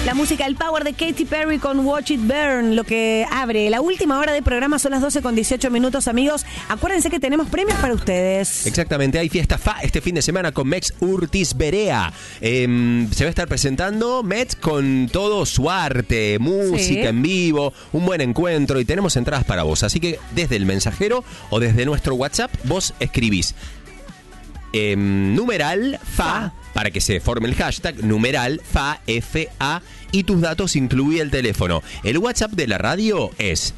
La música, el power de Katy Perry con Watch It Burn, lo que abre la última hora de programa. Son las 12:18, amigos. Acuérdense que tenemos premios para ustedes. Exactamente, hay fiesta FA este fin de semana con Mex Urtiz Berea. Se va a estar presentando Mex con todo su arte, música en vivo, un buen encuentro, y tenemos entradas para vos. Así que desde el mensajero o desde nuestro WhatsApp vos escribís numeral FA, para que se forme el hashtag, numeral FA, F-A, y tus datos incluye el teléfono. El WhatsApp de la radio es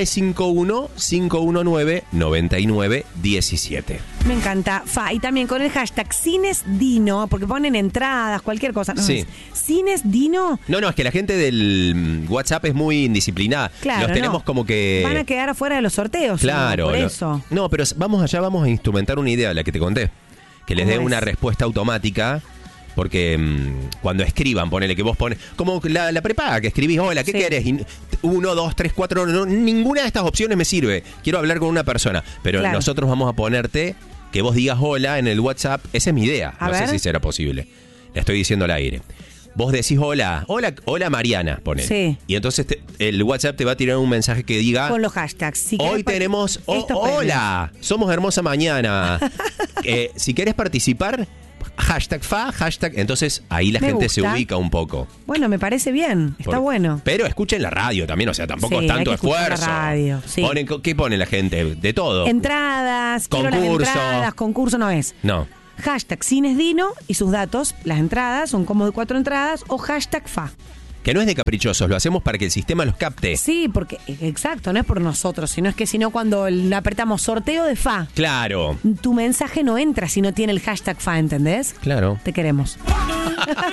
351-519-9917. Me encanta, FA. Y también con el hashtag CinesDino, porque ponen entradas, cualquier cosa. No, sí. ¿CinesDino? No, es que la gente del WhatsApp es muy indisciplinada. Claro, los tenemos como que... van a quedar afuera de los sorteos. Claro. Por eso. No, pero vamos a instrumentar una idea, la que te conté. Que les dé una respuesta automática. Porque cuando escriban, ponele que vos pones... Como la prepaga, que escribís, hola, ¿qué querés? 1, 2, 3, 4... No, ninguna de estas opciones me sirve. Quiero hablar con una persona. Pero nosotros vamos a ponerte que vos digas hola en el WhatsApp. Esa es mi idea. No sé si será posible. La estoy diciendo al aire. Vos decís hola Mariana, ponele. Sí. Y entonces el WhatsApp te va a tirar un mensaje que diga... Con los hashtags. Si hoy tenemos... hola, somos hermosa mañana. Si querés participar... Hashtag FA, hashtag... Entonces ahí la gente se ubica un poco. Bueno, me parece bien. Está bueno. Pero escuchen la radio también, o sea, tampoco es tanto esfuerzo. La radio, sí. ¿Qué pone la gente? De todo. Entradas, concurso no es. No. Hashtag CinesDino y sus datos, las entradas, son como de 4 entradas, o hashtag FA. Que no es de caprichosos, lo hacemos para que el sistema los capte. Sí, porque, exacto, no es por nosotros, sino es que cuando le apretamos sorteo de FA. Claro. Tu mensaje no entra si no tiene el hashtag FA, ¿entendés? Claro. Te queremos.